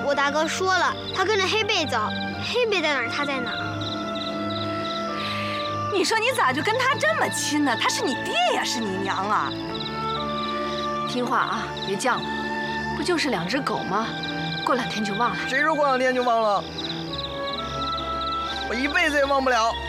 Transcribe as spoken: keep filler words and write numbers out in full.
我大哥说了，他跟着黑贝走，黑贝在哪儿，他在哪儿。 你说你咋就跟他这么亲呢？他是你爹呀，是你娘啊？听话啊，别犟了。不就是两只狗吗？过两天就忘了。 谁说过两天就忘了？我一辈子也忘不了。